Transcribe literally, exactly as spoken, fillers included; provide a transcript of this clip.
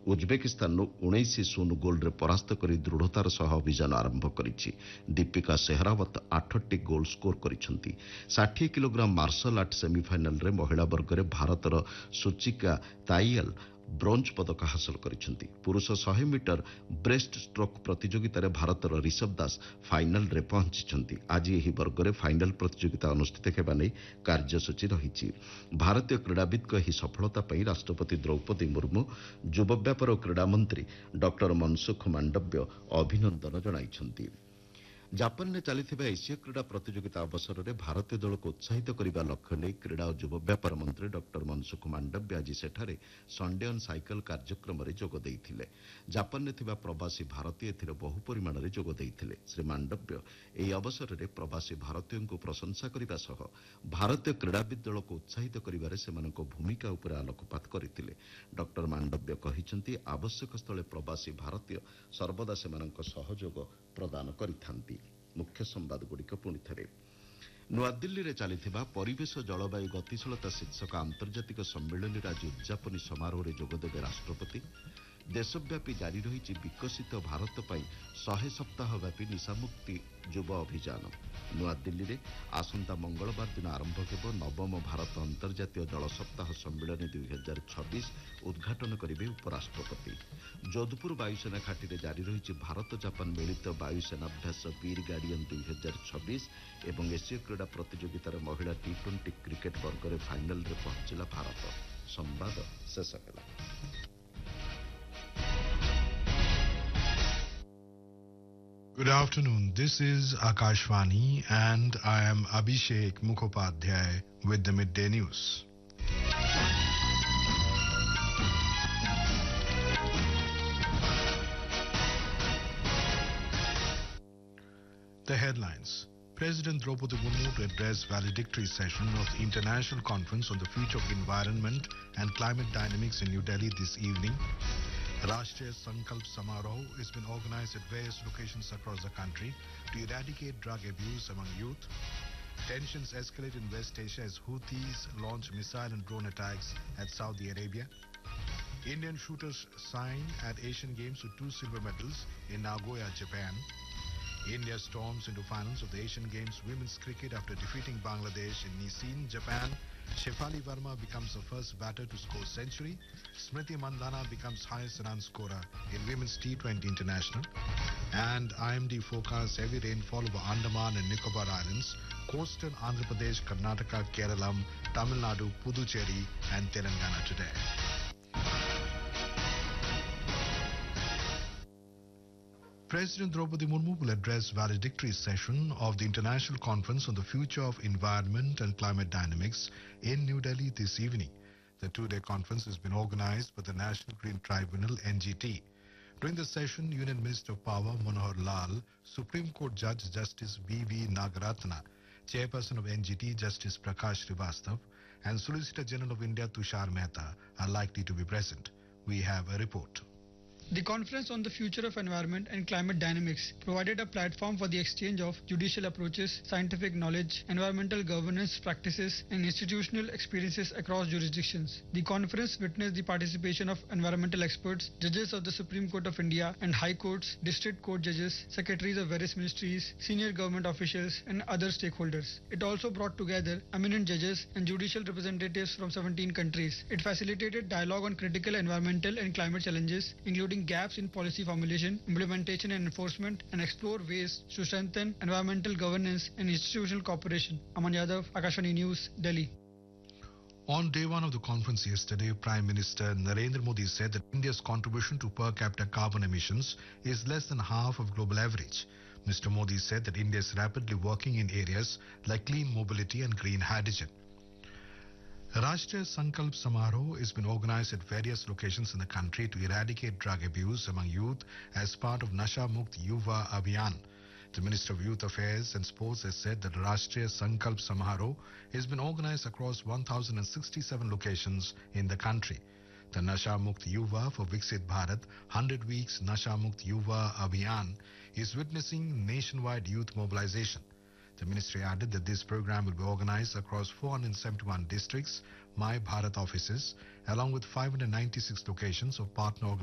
ଉଜବେକିସ୍ତାନରୁ ଉଣେଇଶ ଶୂନ ଗୋଲ୍ରେ ପରାସ୍ତ କରି ଦୃଢ଼ତାର ସହ ଅଭିଯାନ ଆରମ୍ଭ କରିଛି। ଦୀପିକା ସେହରାୱତ ଆଠଟି ଗୋଲ୍ ସ୍କୋର କରିଛନ୍ତି। ଷାଠିଏ କିଲୋଗ୍ରାମ ମାର୍ଶାଲ ଆର୍ଟ ସେମିଫାଇନାଲରେ ମହିଳା ବର୍ଗରେ ଭାରତର ସୁଚିକା ତାଇୟାଲ ବ୍ରୋଞ୍ଜ ପଦକ ହାସଲ କରିଛନ୍ତି। ପୁରୁଷ ଶହେ ମିଟର ବ୍ରେଷ୍ଟ ଷ୍ଟ୍ରୋକ୍ ପ୍ରତିଯୋଗିତାରେ ଭାରତର ରିଷଭ ଦାସ ଫାଇନାଲରେ ପହଞ୍ଚିଛନ୍ତି। ଆଜି ଏହି ବର୍ଗରେ ଫାଇନାଲ ପ୍ରତିଯୋଗିତା ଅନୁଷ୍ଠିତ ହେବା ନେଇ କାର୍ଯ୍ୟସୂଚୀ ରହିଛି। ଭାରତୀୟ କ୍ରୀଡ଼ାବିତ୍ଙ୍କ ଏହି ସଫଳତା ପାଇଁ ରାଷ୍ଟ୍ରପତି ଦ୍ରୌପଦୀ ମୁର୍ମୁ, ଯୁବ ବ୍ୟାପାର ଓ କ୍ରୀଡ଼ାମନ୍ତ୍ରୀ ଡକ୍ଟର ମନସୁଖ ମାଣ୍ଡବ୍ୟ ଅଭିନନ୍ଦନ ଜଣାଇଛନ୍ତି। ଜାପାନରେ ଚାଲିଥିବା ଏସୀୟ କ୍ରୀଡ଼ା ପ୍ରତିଯୋଗିତା ଅବସରରେ ଭାରତୀୟ ଦଳକୁ ଉତ୍ସାହିତ କରିବା ଲକ୍ଷ୍ୟ ନେଇ କ୍ରୀଡ଼ା ଓ ଯୁବ ବ୍ୟାପାର ମନ୍ତ୍ରୀ ଡକ୍ଟର ମନସୁଖ ମାଣ୍ଡବ୍ୟ ଆଜି ସେଠାରେ ସଣ୍ଡେ ଅନ୍ ସାଇକେଲ କାର୍ଯ୍ୟକ୍ରମରେ ଯୋଗ ଦେଇଥିଲେ। ଜାପାନରେ ଥିବା ପ୍ରବାସୀ ଭାରତୀୟ ଏଥିରେ ବହୁ ପରିମାଣରେ ଯୋଗ ଦେଇଥିଲେ। ଶ୍ରୀ ମାଣ୍ଡବ୍ୟ ଏହି ଅବସରରେ ପ୍ରବାସୀ ଭାରତୀୟଙ୍କୁ ପ୍ରଶଂସା କରିବା ସହ ଭାରତୀୟ କ୍ରୀଡ଼ାବିତ୍ ଦଳକୁ ଉତ୍ସାହିତ କରିବାରେ ସେମାନଙ୍କ ଭୂମିକା ଉପରେ ଆଲୋକପାତ କରିଥିଲେ। ଡକ୍ଟର ମାଣ୍ଡବ୍ୟ କହିଛନ୍ତି, ଆବଶ୍ୟକ ସ୍ଥଳେ ପ୍ରବାସୀ ଭାରତୀୟ ସର୍ବଦା ସେମାନଙ୍କ ସହଯୋଗ ପ୍ରଦାନ କରିଥାନ୍ତି। ମୁଖ୍ୟ ସମ୍ବାଦଗୁଡ଼ିକ ପୁଣିଥରେ। ନୂଆଦିଲ୍ଲୀରେ ଚାଲିଥିବା ପରିବେଶ ଜଳବାୟୁ ଗତିଶୀଳତା ଶୀର୍ଷକ ଆନ୍ତର୍ଜାତିକ ସମ୍ମିଳନୀର ଆଜି ଉଦ୍ଯାପନୀ ସମାରୋହରେ ଯୋଗଦେବେ ରାଷ୍ଟ୍ରପତି। ଦେଶବ୍ୟାପୀ ଜାରି ରହିଛି ବିକଶିତ ଭାରତ ପାଇଁ ଶହେ ସପ୍ତାହ ବ୍ୟାପୀ ନିଶାମୁକ୍ତି ଯୁବ ଅଭିଯାନ। ନୂଆଦିଲ୍ଲୀରେ ଆସନ୍ତା ମଙ୍ଗଳବାର ଦିନ ଆରମ୍ଭ ହେବ ନବମ ଭାରତ ଅନ୍ତର୍ଜାତୀୟ ଜଳ ସପ୍ତାହ ସମ୍ମିଳନୀ ଦୁଇ ହଜାର ଛବିଶ ଉଦ୍ଘାଟନ କରିବେ ଉପରାଷ୍ଟ୍ରପତି। ଯୋଧପୁର ବାୟୁସେନା ଘାଟିରେ ଜାରି ରହିଛି ଭାରତ ଜାପାନ ମିଳିତ ବାୟୁସେନାଭ୍ୟାସ ବୀର ଗାର୍ଡିଆନ୍ ଦୁଇ ହଜାର ଛବିଶ ଏବଂ ଏସୀୟ କ୍ରୀଡ଼ା ପ୍ରତିଯୋଗିତାର ମହିଳା ଟି ଟ୍ୱେଣ୍ଟି କ୍ରିକେଟ୍ ବର୍ଗରେ ଫାଇନାଲରେ ପହଞ୍ଚିଲା ଭାରତ। ସମ୍ବାଦ ଶେଷ ହେଲା। Good afternoon. This is Akashvani and I am Abhishek Mukhopadhyay with the midday news. The headlines. President Draupadi Murmu to address valedictory session of the International Conference on the Future of Environment and Climate Dynamics in New Delhi this evening. Rashtriya Sankalp Samaroh has been organized at various locations across the country to eradicate drug abuse among youth. Tensions escalate in West Asia as Houthis launch missile and drone attacks at Saudi Arabia. Indian shooters sign at Asian Games with two silver medals in Nagoya, Japan. India storms into finals of the Asian Games Women's Cricket after defeating Bangladesh in Niseen, Japan. Shefali Verma becomes the first batter to score century. Smriti Mandhana becomes highest run scorer in Women's T twenty International. And I M D forecasts heavy rainfall over Andaman and Nicobar Islands, coastal Andhra Pradesh, Karnataka, Kerala, Tamil Nadu, Puducherry and Telangana today. President Draupadi Murmu will address valedictory session of the International Conference on the Future of Environment and Climate Dynamics in New Delhi this evening. The two-day conference has been organized by the National Green Tribunal N G T. During the session, Union Minister of Power Manohar Lal, Supreme Court Judge Justice V V Nagaratna, Chairperson of N G T Justice Prakash Srivastav, and Solicitor General of India Tushar Mehta are likely to be present. We have a report. The Conference on the Future of Environment and Climate Dynamics provided a platform for the exchange of judicial approaches, scientific knowledge, environmental governance practices, and institutional experiences across jurisdictions. The conference witnessed the participation of environmental experts, judges of the Supreme Court of India and High Courts, district court judges, secretaries of various ministries, senior government officials, and other stakeholders. It also brought together eminent judges and judicial representatives from seventeen countries. It facilitated dialogue on critical environmental and climate challenges, including gaps in policy formulation, implementation and enforcement, and explore ways to strengthen environmental governance and institutional cooperation. Aman Yadav, Akashvani News, Delhi. On day one of the conference yesterday, Prime Minister Narendra Modi said that India's contribution to per capita carbon emissions is less than half of global average. Mister Modi said that India is rapidly working in areas like clean mobility and green hydrogen. Rashtriya Sankalp Samaroh has been organized at various locations in the country to eradicate drug abuse among youth as part of Nasha Mukt Yuva Abhiyan. The Minister of Youth Affairs and Sports has said that Rashtriya Sankalp Samaroh has been organized across one thousand sixty-seven locations in the country. The Nasha Mukt Yuva for Viksit Bharat one hundred Weeks Nasha Mukt Yuva Abhiyan is witnessing nationwide youth mobilization. The ministry added that this program will be organized across four hundred seventy-one districts, My Bharat offices, along with five hundred ninety-six locations of partner organizations.